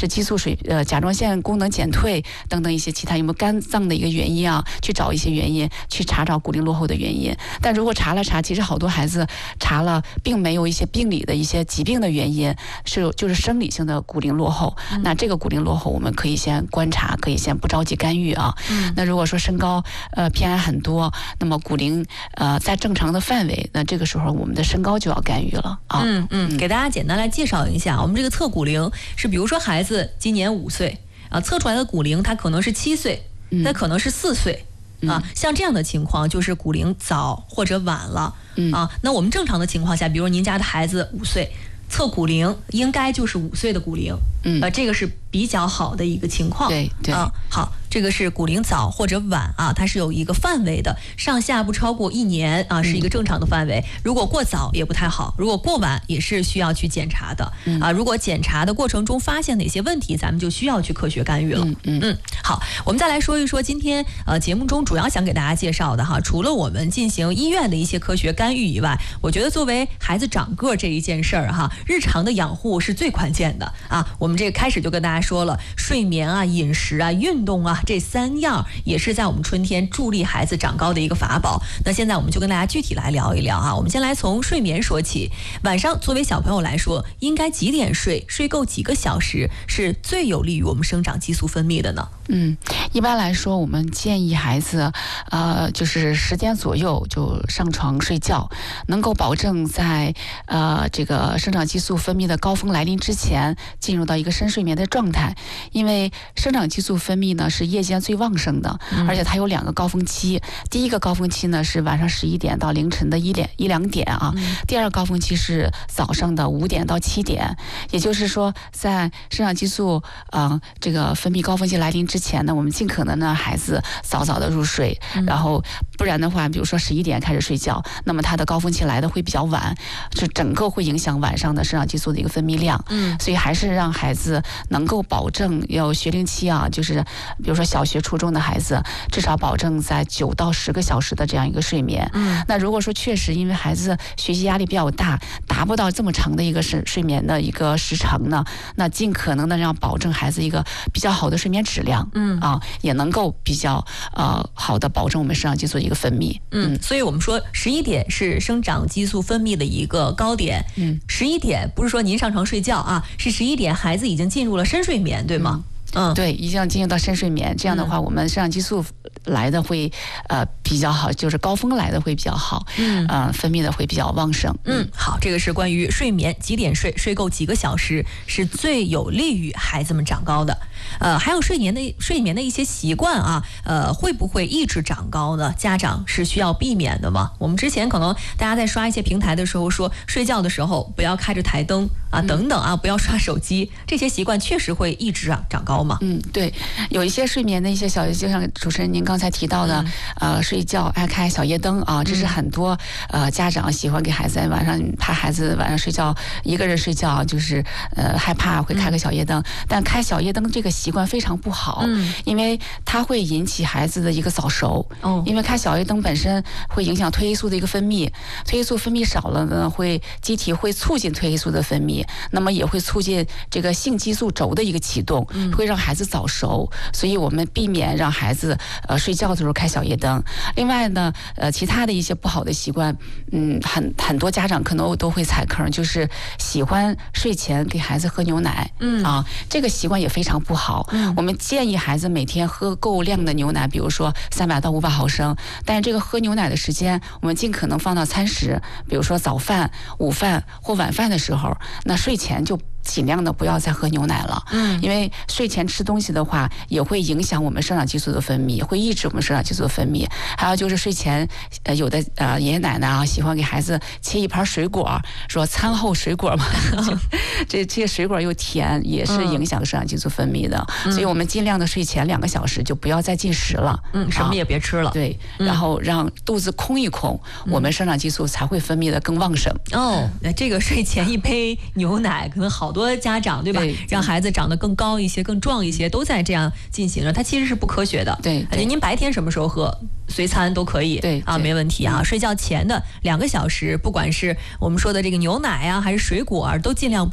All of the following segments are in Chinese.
是激素甲状腺功能减退等等一些其他有没有肝脏的一个原因啊，去找一些原因，去查找骨龄落后的原因。但如果查了查，其实好多孩子查了并没有一些病理的一些疾病的原因，就是生理性的骨龄落后。那这个骨龄落后我们可以先观察，可以先不着急干预啊。那如果说身高偏矮很多，那么骨龄在正常的范围，那这个时候我们的身高就要干预了啊。 给大家简单来介绍一下，我们这个测骨龄是，比如说孩子今年5岁啊，测出来的骨龄他可能是7岁，那可能是4岁。像这样的情况就是骨龄早或者晚了啊。那我们正常的情况下，比如您家的孩子5岁，测骨龄应该就是5岁的骨龄，这个是比较好的一个情况。 对好，这个是骨龄早或者晚啊，它是有一个范围的，上下不超过1年啊，是一个正常的范围。如果过早也不太好，如果过晚也是需要去检查的啊。如果检查的过程中发现哪些问题，咱们就需要去科学干预了。好，我们再来说一说今天节目中主要想给大家介绍的哈，除了我们进行医院的一些科学干预以外，我觉得作为孩子长个这一件事儿哈，日常的养护是最关键的啊。我们这个开始就跟大家说了，睡眠啊、饮食啊、运动啊，这3样也是在我们春天助力孩子长高的一个法宝。那现在我们就跟大家具体来聊一聊啊。我们先来从睡眠说起，晚上作为小朋友来说，应该几点睡，睡够几个小时是最有利于我们生长激素分泌的呢？ 一般来说，我们建议孩子，就是10点左右就上床睡觉，能够保证在这个生长激素分泌的高峰来临之前，进入到一个深睡眠的状态。因为生长激素分泌呢是夜间最旺盛的，而且它有2个高峰期。第一个高峰期呢是晚上11点到凌晨的1两点啊，第2个高峰期是早上的5点到7点。也就是说，在生长激素这个分泌高峰期来临之前呢，我们尽可能呢孩子早早的入睡，然后不然的话，比如说11点开始睡觉，那么它的高峰期来的会比较晚，就整个会影响晚上的生长激素的一个分泌量。所以还是让孩子能够保证要学龄期啊，就是比如说小学、初中的孩子，至少保证在9到10个小时的这样一个睡眠。那如果说确实因为孩子学习压力比较大，达不到这么长的一个睡眠的一个时长呢，那尽可能的让保证孩子一个比较好的睡眠质量。也能够比较好的保证我们生长激素的一个分泌。 所以我们说11点是生长激素分泌的一个高点。11点不是说您上床睡觉啊，是11点孩子已经进入了深睡眠，对吗？ 对，一定要进入到深睡眠，这样的话，我们生长激素来的会比较好，就是高峰来的会比较好，分泌的会比较旺盛。 好，这个是关于睡眠，几点睡，睡够几个小时是最有利于孩子们长高的。还有睡眠的一些习惯啊，会不会抑制长高呢？家长是需要避免的吗？我们之前可能大家在刷一些平台的时候说，睡觉的时候不要开着台灯啊，等等啊，不要刷手机，这些习惯确实会抑制长高吗？ 对，有一些睡眠的一些就像主持人您刚才提到的，睡觉爱开小夜灯啊，这是很多家长喜欢给孩子晚上，怕孩子晚上睡觉一个人睡觉，就是害怕会开个小夜灯，但开小夜灯这个习惯非常不好，因为它会引起孩子的一个早熟。因为开小夜灯本身会影响褪黑素的一个分泌，褪黑素分泌少了呢，机体会促进褪黑素的分泌，那么也会促进这个性激素轴的一个启动，会让孩子早熟。所以我们避免让孩子睡觉的时候开小夜灯。另外呢，其他的一些不好的习惯，很多家长可能都会踩坑，就是喜欢睡前给孩子喝牛奶。这个习惯也非常不好。我们建议孩子每天喝够量的牛奶，比如说300到500毫升，但是这个喝牛奶的时间我们尽可能放到餐时，比如说早饭、午饭或晚饭的时候，那睡前就尽量的不要再喝牛奶了。因为睡前吃东西的话，也会影响我们生长激素的分泌，会抑制我们生长激素的分泌。还有就是睡前，有的爷爷奶奶啊，喜欢给孩子切一盘水果，说餐后水果嘛，这些水果又甜，也是影响生长激素分泌的。所以我们尽量的睡前2个小时就不要再进食了， 什么也别吃了。 对，然后让肚子空一空，我们生长激素才会分泌的更旺盛。 那这个睡前一杯牛奶，可能好多家长对吧？让孩子长得更高一些、更壮一些，都在这样进行着，它其实是不科学的。 对， 您白天什么时候喝，随餐都可以。 对没问题啊。睡觉前的2个小时，不管是我们说的这个牛奶啊，还是水果都尽量不吃。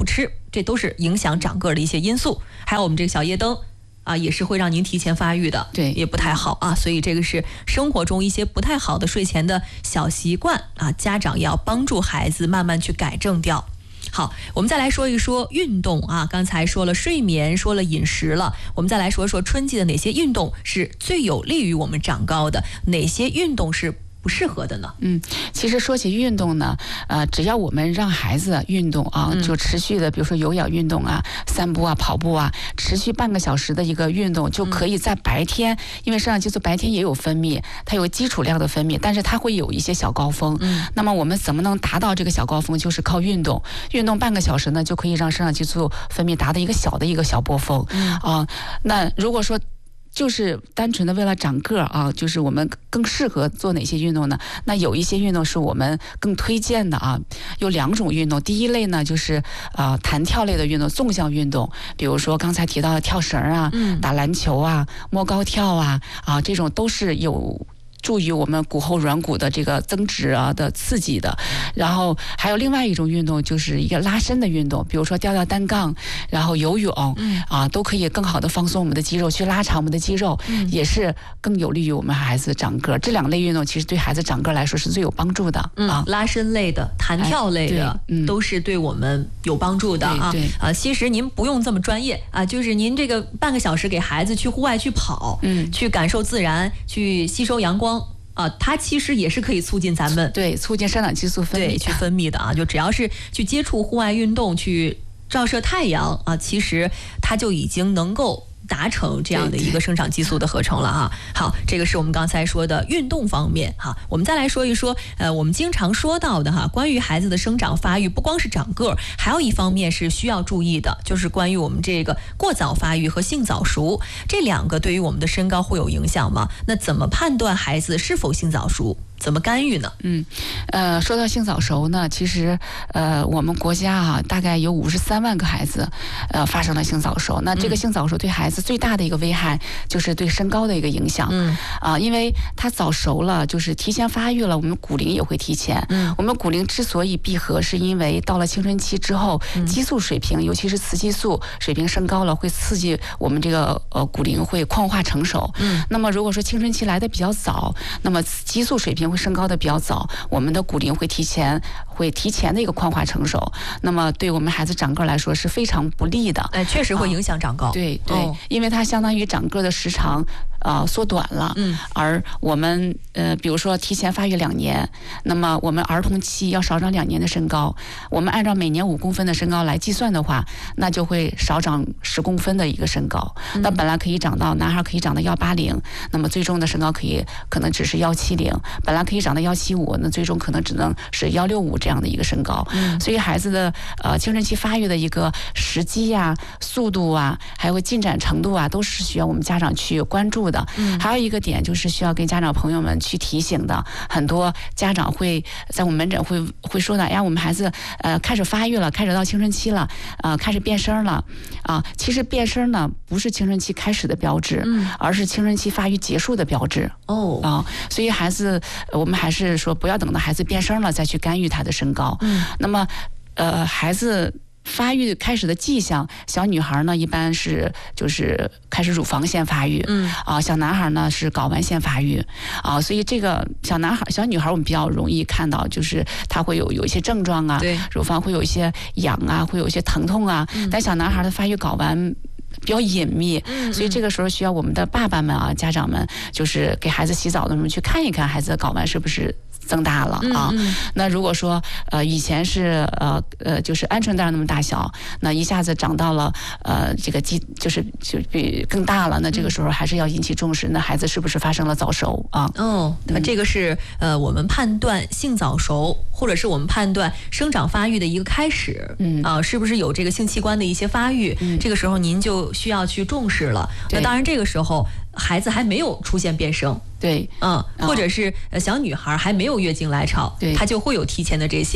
这都是影响长个儿的一些因素。还有我们这个小夜灯啊，也是会让您提前发育的， 对， 也不太好啊。所以这个是生活中一些不太好的睡前的小习惯啊，家长要帮助孩子慢慢去改正掉。好，我们再来说一说运动啊。刚才说了睡眠，说了饮食了，我们再来说说春季的哪些运动是最有利于我们长高的，哪些运动是不适合的呢？ 其实说起运动呢，只要我们让孩子运动啊，就持续的，比如说有氧运动啊、散步啊、跑步啊，持续半个小时的一个运动，就可以在白天，因为生长激素白天也有分泌，它有基础量的分泌，但是它会有一些小高峰。那么我们怎么能达到这个小高峰？就是靠运动，运动半个小时呢，就可以让生长激素分泌达到一个小波峰。那如果说就是单纯的为了长个儿啊，就是我们更适合做哪些运动呢？那有一些运动是我们更推荐的啊，有2种运动。第一类呢，就是弹跳类的运动，纵向运动，比如说刚才提到的跳绳啊、打篮球啊、摸高跳啊，这种都是有助于我们骨后软骨的这个增值啊的刺激的。然后还有另外一种运动，就是一个拉伸的运动，比如说吊单杠，然后游泳，都可以更好的放松我们的肌肉，去拉长我们的肌肉，也是更有利于我们孩子长个。这2类运动其实对孩子长个来说是最有帮助的。 拉伸类的、弹跳类的，都是对我们有帮助的啊。其实您不用这么专业啊，就是您这个半个小时给孩子去户外去跑，去感受自然，去吸收阳光。它其实也是可以促进咱们促进生长激素分泌去分泌的啊。就只要是去接触户外运动，去照射太阳啊，其实它就已经能够达成这样的一个生长激素的合成了哈。好，这个是我们刚才说的运动方面哈。我们再来说一说，我们经常说到的哈，关于孩子的生长发育，不光是长个儿，还有一方面是需要注意的，就是关于我们这个过早发育和性早熟，这2个对于我们的身高会有影响吗？那怎么判断孩子是否性早熟？怎么干预呢？ 说到性早熟呢，其实我们国家大概有53万个孩子发生了性早熟。那这个性早熟对孩子最大的一个危害就是对身高的一个影响。因为他早熟了，就是提前发育了，我们骨龄也会提前。我们骨龄之所以闭合，是因为到了青春期之后，激素水平，尤其是雌激素水平升高了，会刺激我们这个骨龄会矿化成熟。那么如果说青春期来的比较早，那么激素水平会升高的比较早，我们的骨龄会提前的一个矿化成熟，那么对我们孩子长个来说是非常不利的。 确实会影响长高。 对，因为它相当于长个的时长缩短了。而我们比如说提前发育2年，那么我们儿童期要少长2年的身高，我们按照每年5公分的身高来计算的话，那就会少长10公分的一个身高。那本来可以长到男孩可以长到180，那么最终的身高可能只是170，本来可以长到175，那最终可能只能是165这样的一个身高。所以孩子的青春期发育的一个时机啊、速度啊，还有进展程度啊，都是需要我们家长去关注的。还有一个点就是需要跟家长朋友们去提醒的，很多家长会在我们门诊会说的，哎呀，我们孩子开始发育了，开始到青春期了，开始变声了其实变声呢不是青春期开始的标志，而是青春期发育结束的标志。所以孩子我们还是说不要等到孩子变声了再去干预他的身高。那么孩子发育开始的迹象，小女孩呢一般就是开始乳房腺发育，小男孩呢是睾丸腺发育所以这个小女孩我们比较容易看到，就是她会有一些症状啊，乳房会有一些痒啊，会有一些疼痛啊，但小男孩的发育睾丸比较隐秘，所以这个时候需要我们的爸爸们家长们就是给孩子洗澡的时候去看一看孩子的睾丸是不是增大了那如果说以前是就是鹌鹑蛋那么大小，那一下子长到了这个就比更大了，那这个时候还是要引起重视，那孩子是不是发生了早熟这个是我们判断性早熟，或者是我们判断生长发育的一个开始，是不是有这个性器官的一些发育，这个时候您就需要去重视了。那当然这个时候孩子还没有出现变声， 对， 或者是小女孩还没有月经来潮，他就会有提前的这些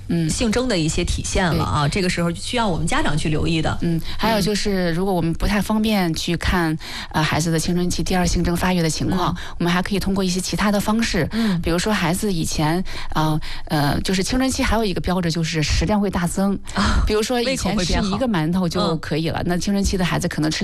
性征的一些体现了啊，这个时候需要我们家长去留意的。 还有就是，如果我们不太方便去看孩子的青春期第二性征发育的情况，我们还可以通过一些其他的方式，比如说孩子以前就是青春期还有一个标志就是食量会大增，比如说以前吃一个馒头就可以了，那青春期的孩子可能吃